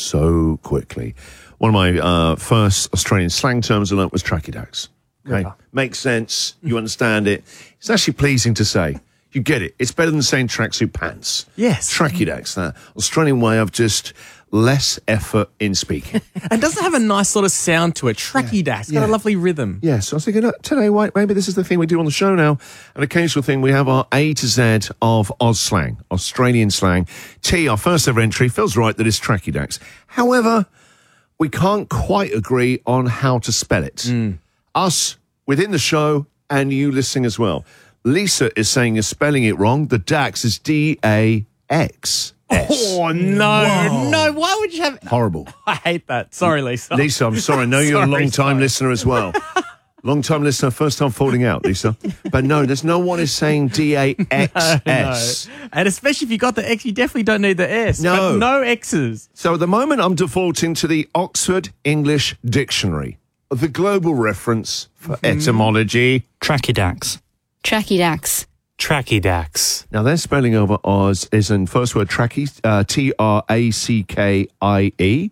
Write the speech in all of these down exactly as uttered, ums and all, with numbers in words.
so quickly. One of my uh, first Australian slang terms I learnt was trachydax. Okay, yeah. Makes sense. You understand it. It's actually pleasing to say. You get it. It's better than saying tracksuit pants. Yes. Trachydax, that Australian way of just less effort in speaking. And doesn't have a nice sort of sound to it. Trachydax. It's got Yeah. a lovely rhythm. Yes, yeah, so I was thinking, look, today, wait, maybe this is the thing we do on the show now. An occasional thing, we have our A to Z of Oz slang, Australian slang. T, our first ever entry, feels right that it's trachydax. However, we can't quite agree on how to spell it. Mm. Us within the show and you listening as well. Lisa is saying you're spelling it wrong. The Dax is D A X. Oh, no, Whoa. no. Why would you have... Horrible. I hate that. Sorry, Lisa. Lisa, I'm sorry. I know you're sorry, a long-time sorry. listener as well. Long-time listener, first time falling out, Lisa. But no, there's no one is saying D A X S. No, no. And especially if you got the X, you definitely don't need the S. No. But no X's. So at the moment, I'm defaulting to the Oxford English Dictionary, the global reference for mm-hmm. etymology. Trachydax. Trachydax. Trachydax. Now, their spelling over Oz is in first word trachy, uh, T R A C K I E.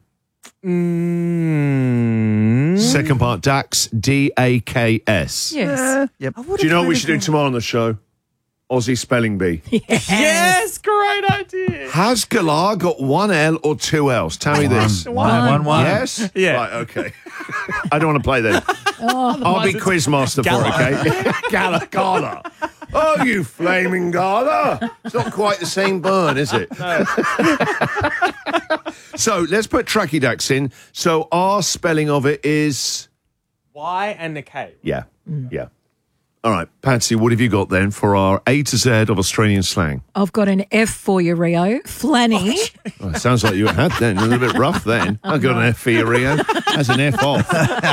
Mm. Second part, Dax, D A K S. Yes. Uh, yep. Do you know what we should do tomorrow on the show? Aussie spelling bee. Yes. Yes, great idea. Has Galar got one L or two L's? Tell me this. One, one, one. one. Yes? Yeah. Right, okay. I don't want to play then. Oh, I'll be quizmaster for it, okay? Gala, Gala. Oh, you flaming Gala. It's not quite the same burn, is it? No. So let's put trachydax in. So our spelling of it is... Y and the K. Yeah, mm. yeah. All right, Patsy, what have you got then for our A to Z of Australian slang? I've got an F for you, Rio. Flanny. Oh, it sounds like you had then. A little bit rough then. I got an F for you, Rio. That's an F off.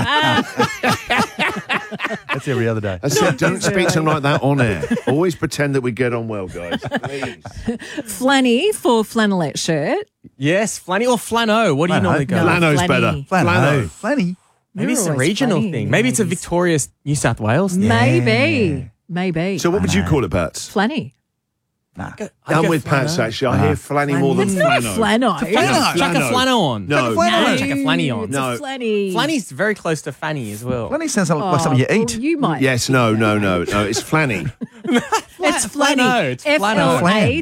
That's every other day. I said, don't speak to them like that on air. Always pretend that we get on well, guys. Please. Flanny for flannelette shirt. Yes, flanny or flano. What do you Flano. normally go? No, Flano's flanny. better. Flano. Flanny. Maybe You're it's a always regional funny, thing. Maybe it's a ladies. Victoria, New South Wales thing. Maybe. Maybe. So what would you call it, Pats? Flanny. Nah. I'm with Pats, actually. I hear flanny more than It's not a flano. flano. Flano. Chuck a flano on. No. Chuck a, Chuck a flanny on. It's No. a flanny. Flanny's very close to fanny as well. Flanny sounds like, Oh, like something you eat. Well, you might. Yes, no, no, no. No, it's flanny. It's flanny. Flano. It's F flano. L A